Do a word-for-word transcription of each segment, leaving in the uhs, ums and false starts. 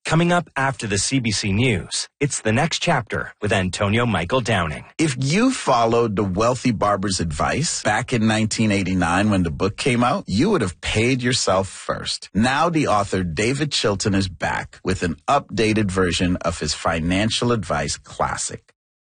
Coming up after the C B C News, it's The Next Chapter with Antonio Michael Downing. If you followed the wealthy barber's advice back in nineteen eighty-nine when the book came out, you would have paid yourself first. Now the author David Chilton is back with an updated version of his financial advice classic.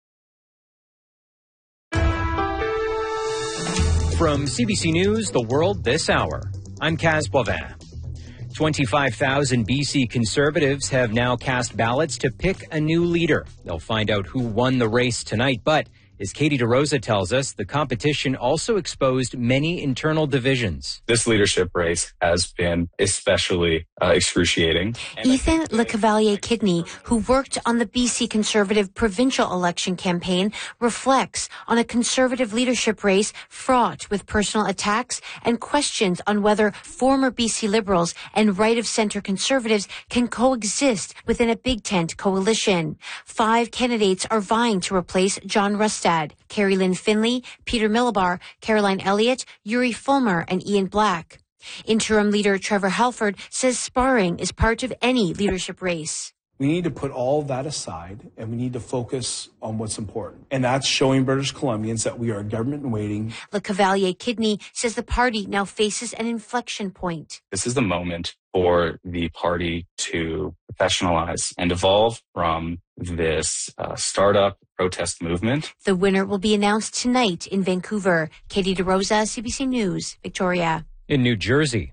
From C B C News, The World This Hour, I'm Kaz Boivin. twenty-five thousand B C Conservatives have now cast ballots to pick a new leader. They'll find out who won the race tonight, but as Katie DeRosa tells us, the competition also exposed many internal divisions. This leadership race has been especially uh, excruciating. Ethan Lecavalier-Kidney, who worked on the B C Conservative provincial election campaign, reflects on a Conservative leadership race fraught with personal attacks and questions on whether former B C Liberals and right-of-centre Conservatives can coexist within a Big Tent coalition. Five candidates are vying to replace John Rustad. Carrie Lynn Finley, Peter Millibar, Caroline Elliott, Yuri Fulmer, and Ian Black. Interim leader Trevor Halford says sparring is part of any leadership race. We need to put all of that aside and we need to focus on what's important. And that's showing British Columbians that we are a government in waiting. Lecavalier-Kidney says the party now faces an inflection point. This is the moment for the party to professionalize and evolve from this uh, startup protest movement. The winner will be announced tonight in Vancouver. Katie DeRosa, C B C News, Victoria. In New Jersey,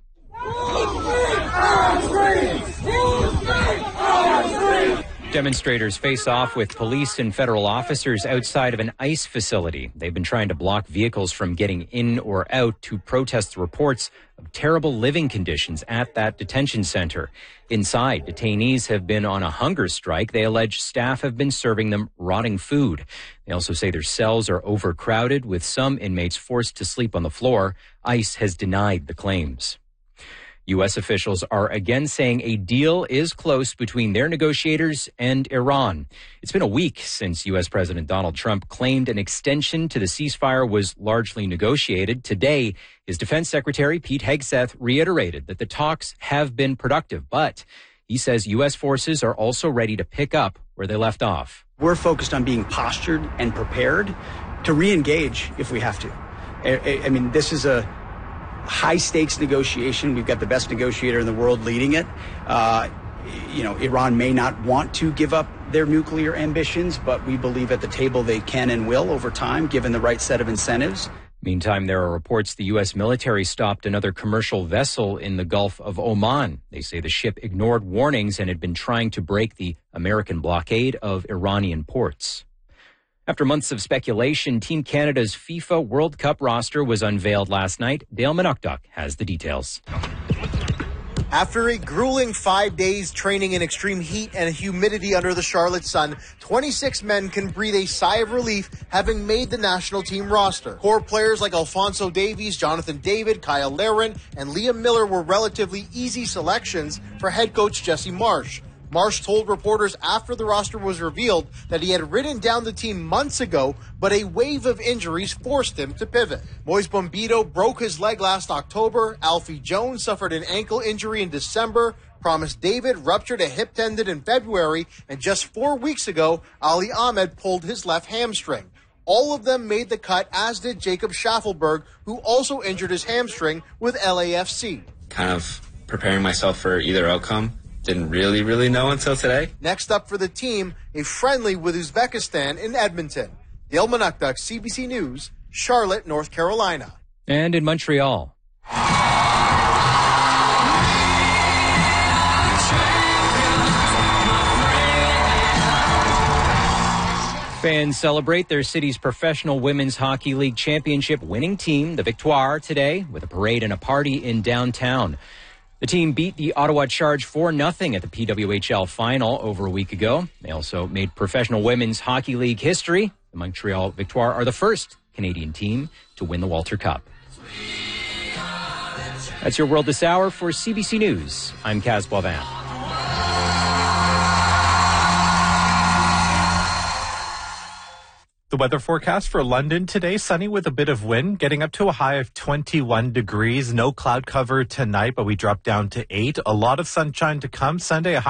demonstrators face off with police and federal officers outside of an ICE facility. They've been trying to block vehicles from getting in or out to protest reports of terrible living conditions at that detention center. Inside, detainees have been on a hunger strike. They allege staff have been serving them rotting food. They also say their cells are overcrowded, with some inmates forced to sleep on the floor. ICE has denied the claims. U S officials are again saying a deal is close between their negotiators and Iran. It's been a week since U S President Donald Trump claimed an extension to the ceasefire was largely negotiated. Today, his defense secretary, Pete Hegseth, reiterated that the talks have been productive, but he says U S forces are also ready to pick up where they left off. We're focused on being postured and prepared to re-engage if we have to. I, I mean, this is a high-stakes negotiation. We've got the best negotiator in the world leading it. Uh, you know, Iran may not want to give up their nuclear ambitions, but we believe at the table they can and will over time, given the right set of incentives. Meantime, there are reports the U S military stopped another commercial vessel in the Gulf of Oman. They say the ship ignored warnings and had been trying to break the American blockade of Iranian ports. After months of speculation, Team Canada's FIFA World Cup roster was unveiled last night. Dale Manukduk has the details. After a grueling five days training in extreme heat and humidity under the Charlotte sun, twenty-six men can breathe a sigh of relief having made the national team roster. Core players like Alphonso Davies, Jonathan David, Kyle Larin, and Liam Miller were relatively easy selections for head coach Jesse Marsch. Marsch told reporters after the roster was revealed that he had written down the team months ago, but a wave of injuries forced him to pivot. Moise Bombito broke his leg last October. Alfie Jones suffered an ankle injury in December. Promise David ruptured a hip tendon in February. And just four weeks ago, Ali Ahmed pulled his left hamstring. All of them made the cut, as did Jacob Schaffelberg, who also injured his hamstring with L A F C. Kind of preparing myself for either outcome. Didn't really, really know until today. Next up for the team, a friendly with Uzbekistan in Edmonton. Dale Manukduk, C B C News, Charlotte, North Carolina. And in Montreal. Fans celebrate their city's professional women's hockey league championship winning team, the Victoire, today with a parade and a party in downtown. The team beat the Ottawa Charge four nothing at the P W H L final over a week ago. They also made professional women's hockey league history. The Montreal Victoire are the first Canadian team to win the Walter Cup. That's your World This Hour. For C B C News, I'm Kaz Boivin. The weather forecast for London today, sunny with a bit of wind, getting up to a high of twenty-one degrees. No cloud cover tonight, but we drop down to eight. A lot of sunshine to come Sunday. A high